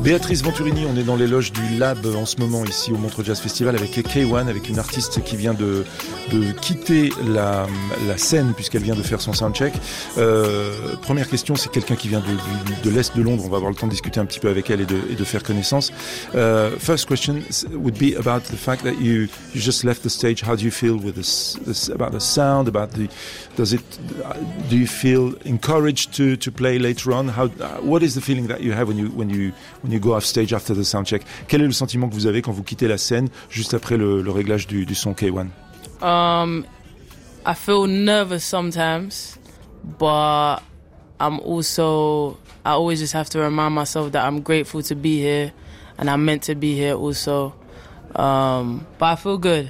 Béatrice Venturini, on est dans les loges du Lab en ce moment ici au Montreux Jazz Festival avec K1, avec une artiste qui vient de quitter la scène puisqu'elle vient de faire son soundcheck. Première question, c'est quelqu'un qui vient de l'Est de Londres, on va avoir le temps de discuter un petit peu avec elle et de faire connaissance. First question would be about the fact that you just left the stage. How do you feel with about the sound, do you feel encouraged to play later on? What is the feeling that you have when you go off stage after the sound check? Quel est le sentiment que vous avez quand vous quittez la scène juste après le réglage du son K1? I feel nervous sometimes, but I always just have to remind myself that I'm grateful to be here and I'm meant to be here also. But I feel good.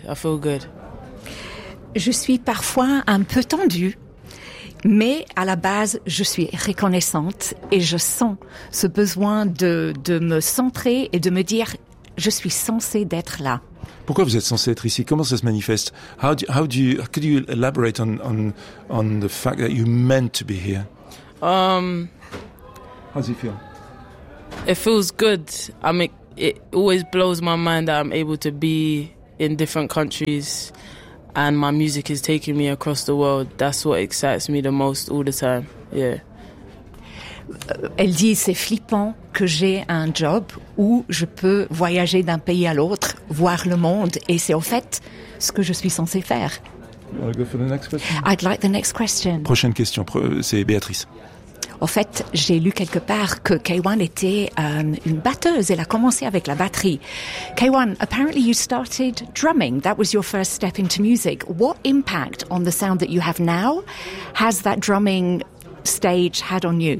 Je suis parfois un peu tendue, mais à la base, je suis reconnaissante et je sens ce besoin de me centrer et de me dire « je suis censée d'être là ». Pourquoi vous êtes censé être ici? Comment ça se manifeste? Could you elaborate on the fact that you meant to be here? How does it feel? It feels good. It always blows my mind that I'm able to be in different countries and my music is taking me across the world. That's what excites me the most all the time. Yeah. Elle dit c'est flippant que j'ai un job où je peux voyager d'un pays à l'autre, voir le monde, et c'est au fait ce que je suis censée faire. You want to go for the next question? I'd like the next question. Prochaine question, c'est Béatrice. En fait, j'ai lu quelque part que K1 était une batteuse. Elle a commencé avec la batterie. K1, apparently you started drumming. That was your first step into music. What impact on the sound that you have now has that drumming stage had on you?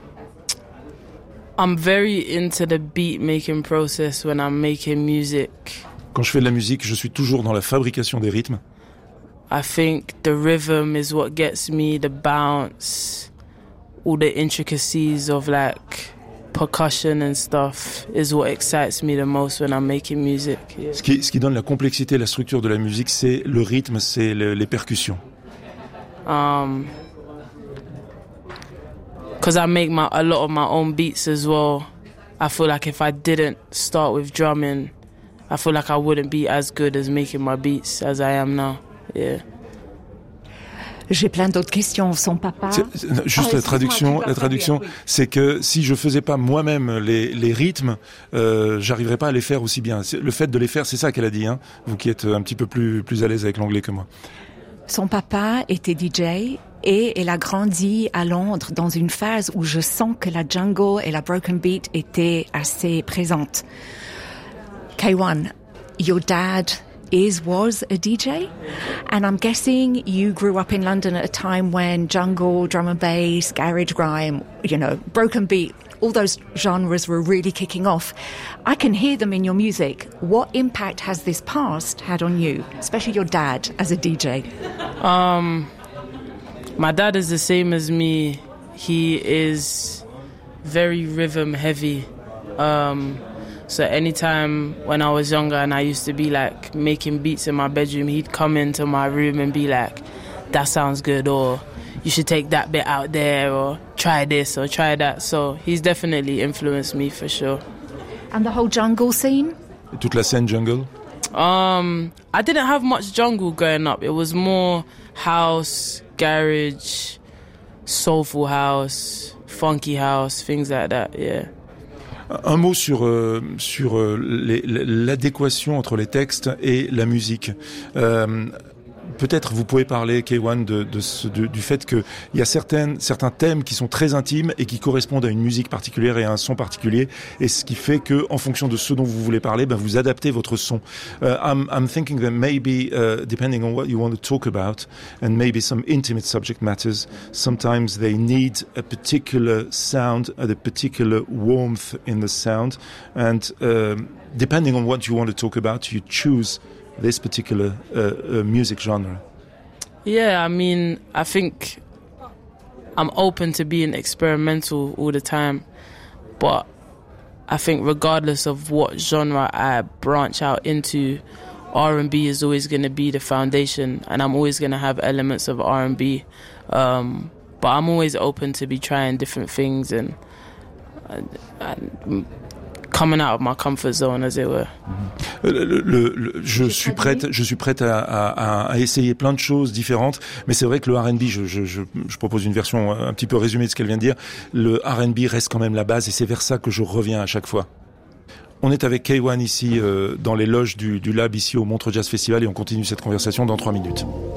I'm very into the beat making process when I'm making music. Quand je fais de la musique, je suis toujours dans la fabrication des rythmes. I think the rhythm is what gets me, the bounce, all the intricacies of like percussion and stuff is what excites me the most when I'm making music. Yeah. Ce qui donne la complexité et la structure de la musique, c'est le rythme, c'est les percussions. Because I make a lot of my own beats as well. I feel like if I didn't start with drumming, I feel like I wouldn't be as good as making my beats as I am now. Yeah. J'ai plein d'autres questions. Son papa. Juste la traduction, oui. C'est que si je faisais pas moi-même les rythmes, j'arriverais pas à les faire aussi bien. Le fait de les faire, c'est ça qu'elle a dit, hein. Vous qui êtes un petit peu plus à l'aise avec l'anglais que moi. Son papa était DJ et elle a grandi à Londres dans une phase où je sens que la jungle et la broken beat étaient assez présentes. K1, your dad was a DJ, and I'm guessing you grew up in London at a time when jungle, drum and bass, garage grime, broken beat, all those genres were really kicking off. I can hear them in your music. What impact has this past had on you, especially your dad as a DJ? My dad is the same as me. He is very rhythm heavy. So anytime when I was younger and I used to be like making beats in my bedroom, he'd come into my room and be like, that sounds good, or you should take that bit out there, or try this or try that. So he's definitely influenced me for sure. And the whole jungle scene? Toute la scène jungle? I didn't have much jungle growing up. It was more house, garage, soulful house, funky house, things like that, yeah. Un mot sur l'adéquation entre les textes et la musique. Peut-être vous pouvez parler, K1, du fait qu'il y a certains thèmes qui sont très intimes et qui correspondent à une musique particulière et à un son particulier, et ce qui fait que, en fonction de ce dont vous voulez parler, vous adaptez votre son. I'm thinking that maybe, depending on what you want to talk about, and maybe some intimate subject matters, sometimes they need a particular sound, a particular warmth in the sound, and depending on what you want to talk about, you choose this particular music genre. Yeah, I mean, I think I'm open to being experimental all the time, but I think regardless of what genre I branch out into, R&B is always going to be the foundation, and I'm always going to have elements of R&B, but I'm always open to be trying different things and coming out of my comfort zone, as it were. Je suis prête à essayer plein de choses différentes, mais c'est vrai que le R&B, je propose une version un petit peu résumée de ce qu'elle vient de dire. Le R&B reste quand même la base et c'est vers ça que je reviens à chaque fois. On est avec K1 ici dans les loges du Lab ici au Montreux Jazz Festival et on continue cette conversation dans 3 minutes.